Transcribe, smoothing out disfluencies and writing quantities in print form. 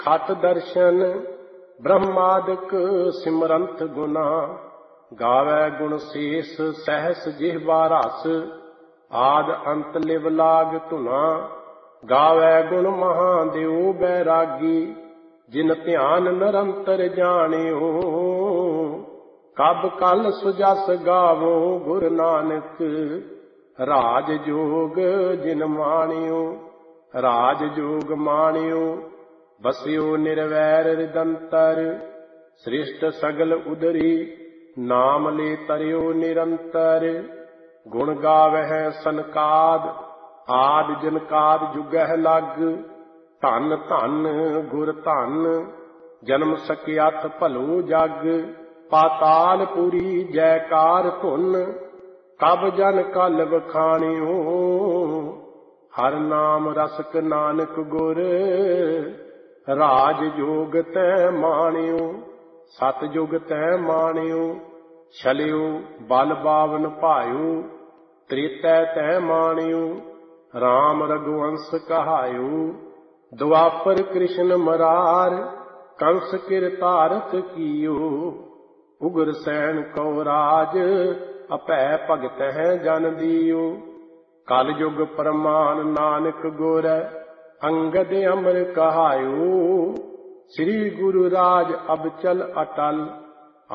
ਖਟ ਦਰਸ਼ਨ ਬ੍ਰਹਮਾਦਿਕ ਸਿਮਰੰਤ ਗੁਨਾ, ਗਾਵੈ ਗੁਣ ਸੀਸ ਸਹਿਸ ਜਿਹਵਾ ਰਸ, ਆਦ ਅੰਤ ਲਿਵ ਲਾਗ ਧੁਨਾ, ਗਾਵੈ ਗੁਣ ਮਹਾਦੇਵ ਬੈਰਾਗੀ, ਜਿਨ ਧਿਆਨ ਨਿਰੰਤਰ ਜਾਣਿਓ, ਕਬ ਕਲ ਸੁਜਸ ਗਾਵੋ ਗੁਰ ਨਾਨਕ, ਰਾਜ ਜੋਗ ਜਿਨ ਮਾਣਿਓ, ਰਾਜ ਜੋਗ ਮਾਣਿਓ, ਬਸਿਓ ਨਿਰਵੈਰ ਰਿਦੰਤਰ, ਸ੍ਰਿਸ਼ਟ ਸਗਲ ਉਦਰੀ, ਨਾਮ ਲੈ ਤਰਿਓ ਨਿਰੰਤਰ, ਗੁਣ ਗਾਵਹਿ ਸਨਕਾਦ, ਆਦ ਜਨਕਾਦ ਜੁਗਹਿ ਲਗ, ਧਨ ਧਨ ਗੁਰ ਧਨ, ਜਨਮ ਸਕਿਆਥ ਭਲੋ ਜਗ, ਪਾਤਾਲ ਪੁਰੀ ਜੈਕਾਰ ਧੁਨ, ਕਬ ਜਨ ਕਲ ਵਖਾਣਿਓ, ਹਰ ਨਾਮ ਰਸਕ ਨਾਨਕ ਗੁਰ, ਰਾਜ ਜੋਗ ਤੈ ਮਾਣਿਓ, ਸਤ ਜੁਗ ਤੈ ਮਾਣਿਓ, ਛਲਿਓ ਬਲ ਬਾਵਨ ਭਾਇਓ, ਤ੍ਰੇਤੈ ਤੈ ਮਾਣਿਓ, ਰਾਮ ਰਘੁਵੰਸ ਕਹਾਇਓ, ਦੁਆਪਰ ਕ੍ਰਿਸ਼ਨ ਮਰਾਰ, ਕੰਸ ਕਿਰਤਾਰਥ ਕੀਓ, ਉਗਰ ਸੈਨ ਕਉ ਰਾਜ, ਅਭੈ ਭਗਤ ਹੈ ਜਨ ਦੀਓ, ਕਲ ਯੁਗ ਪ੍ਰਮਾਨ ਨਾਨਕ ਗੁਰ, ਅੰਗਦ ਅਮਰ ਕਹਾਇਓ, ਸ੍ਰੀ ਗੁਰੂ ਰਾਜ ਅਬਚਲ ਅਟਲ,